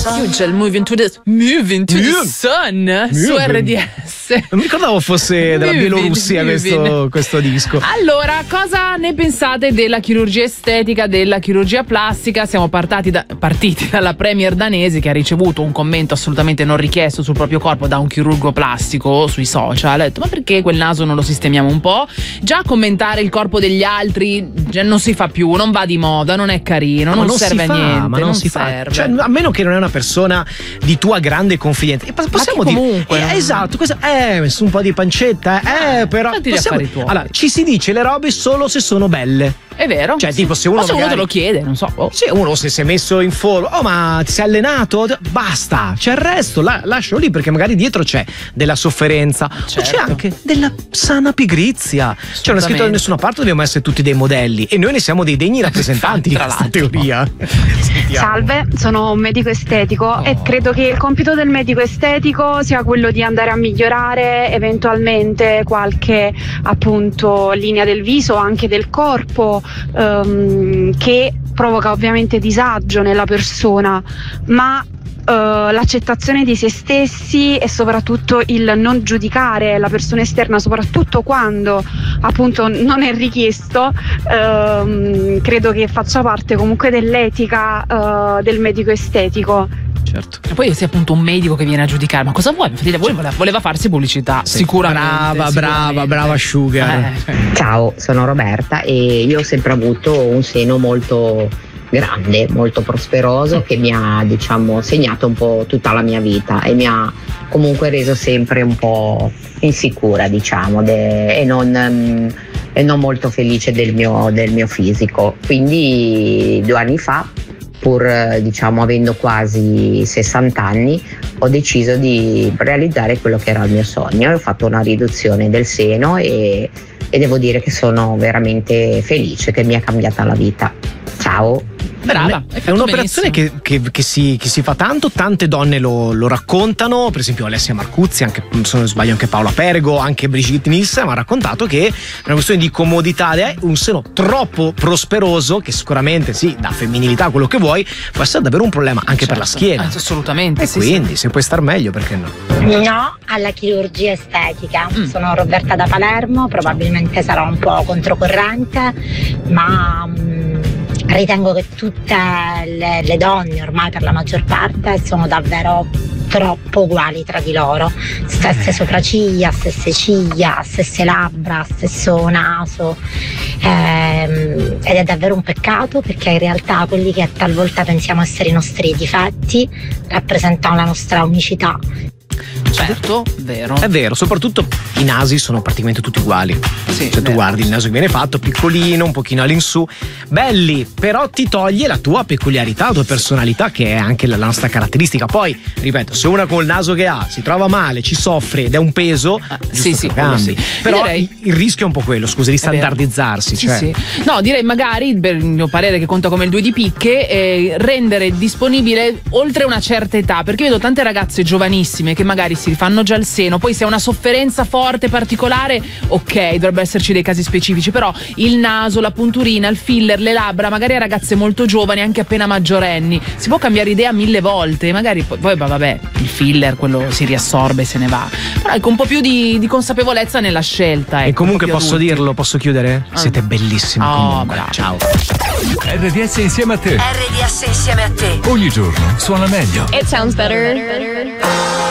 Hugel, Moving to the Sun su RDS. Non mi ricordavo fosse della Bielorussia questo disco. Allora, cosa ne pensate della chirurgia estetica, della chirurgia plastica? Siamo partiti dalla premier danese, che ha ricevuto un commento assolutamente non richiesto sul proprio corpo da un chirurgo plastico sui social. Ha detto: ma perché quel naso non lo sistemiamo un po'? Già commentare il corpo degli altri non si fa più, non va di moda, non è carino, non serve a niente, ma non si serve. Fa. Cioè, a meno che non è una persona di tua grande confidenza. Possiamo dire comunque esatto, questo messo un po' di pancetta, però allora, ci si dice le robe solo se sono belle. È vero. Cioè, tipo, se uno te lo chiede, non so. Sì, uno se si è messo in forma, ma ti sei allenato? Basta, c'è il resto, lascialo lì, perché magari dietro c'è della sofferenza, certo. O c'è anche della sana pigrizia. Cioè, non è scritto da nessuna parte, dobbiamo essere tutti dei modelli, e noi ne siamo dei degni rappresentanti di questa teoria. Salve, sono un medico estetico e credo che il compito del medico estetico sia quello di andare a migliorare eventualmente qualche appunto linea del viso, anche del corpo, che provoca ovviamente disagio nella persona, ma l'accettazione di se stessi e soprattutto il non giudicare la persona esterna, soprattutto quando appunto non è richiesto, credo che faccia parte comunque dell'etica del medico estetico. Certo. E poi sia appunto un medico che viene a giudicare, ma cosa vuoi? Voleva farsi pubblicità, sì, sicuramente. Brava asciuga. Ciao, sono Roberta e io ho sempre avuto un seno molto grande, molto prosperoso, che mi ha segnato un po' tutta la mia vita e mi ha comunque reso sempre un po' insicura e non molto felice del mio fisico. Quindi 2 anni fa, pur avendo quasi 60 anni, ho deciso di realizzare quello che era il mio sogno e ho fatto una riduzione del seno e devo dire che sono veramente felice, che mi ha cambiata la vita. Ciao. Brava, è un'operazione che si fa tanto, tante donne lo raccontano, per esempio Alessia Marcuzzi, anche se non sbaglio anche Paola Perego, anche Brigitte Nielsen ha raccontato che è una questione di comodità, è un seno troppo prosperoso che sicuramente sì, dà femminilità, quello che vuoi, può essere davvero un problema anche per la schiena. Assolutamente. E quindi se puoi star meglio, perché no? No alla chirurgia estetica. Sono Roberta da Palermo, probabilmente sarò un po' controcorrente, ma ritengo che tutte le donne, ormai per la maggior parte, sono davvero troppo uguali tra di loro, stesse sopracciglia, stesse ciglia, stesse labbra, stesso naso, ed è davvero un peccato, perché in realtà quelli che talvolta pensiamo essere i nostri difetti rappresentano la nostra unicità. Certo, vero. È vero, soprattutto i nasi sono praticamente tutti uguali. Sì, cioè, tu guardi il naso che viene fatto, piccolino, un pochino all'insù, belli, però ti toglie la tua peculiarità, la tua personalità, che è anche la nostra caratteristica. Poi, ripeto, se una con il naso che ha si trova male, ci soffre ed è un peso, sì, cambi. Però direi, il rischio è un po' quello, scusa, di standardizzarsi. Sì, sì. No, direi magari, per il mio parere che conta come il 2 di picche, rendere disponibile oltre una certa età, perché vedo tante ragazze giovanissime che magari si rifanno già il seno, poi se è una sofferenza forte, particolare, ok, dovrebbe esserci dei casi specifici, però il naso, la punturina, il filler, le labbra, magari a ragazze molto giovani, anche appena maggiorenni, si può cambiare idea 1000 volte, magari poi vabbè, il filler, quello si riassorbe e se ne va, però ecco, un po' più di consapevolezza nella scelta, ecco. E comunque posso dirlo, posso chiudere? Siete bellissimi comunque. Bravo. Ciao. RDS insieme a te. RDS insieme a te. Ogni giorno suona meglio. It sounds better.